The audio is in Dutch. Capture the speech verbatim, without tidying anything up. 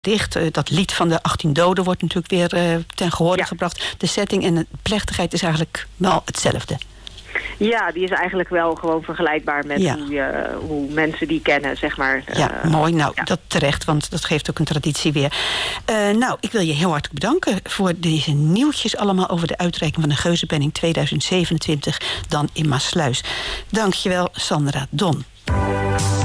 dicht. Uh, dat lied van de achttien doden wordt natuurlijk weer uh, ten gehore Ja. gebracht. De setting en de plechtigheid is eigenlijk wel hetzelfde. Ja, die is eigenlijk wel gewoon vergelijkbaar met Ja. hoe, uh, hoe mensen die kennen, zeg maar. Ja, uh, mooi. Nou, ja. dat terecht, want dat geeft ook een traditie weer. Uh, nou, ik wil je heel hartelijk bedanken voor deze nieuwtjes allemaal over de uitreiking van de Geuzenpenning tweeduizend zevenentwintig dan in Maassluis. Dankjewel, Sandra Don.